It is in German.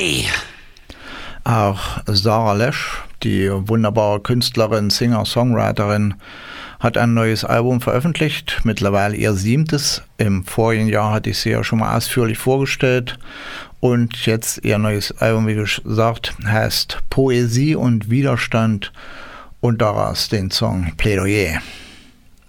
Auch Sarah Lesch, die wunderbare Künstlerin, Singer, Songwriterin, hat ein neues Album veröffentlicht, mittlerweile ihr 7. Im vorigen Jahr hatte ich sie ja schon mal ausführlich vorgestellt. Und jetzt ihr neues Album, wie gesagt, heißt Poesie und Widerstand und daraus den Song Plädoyer.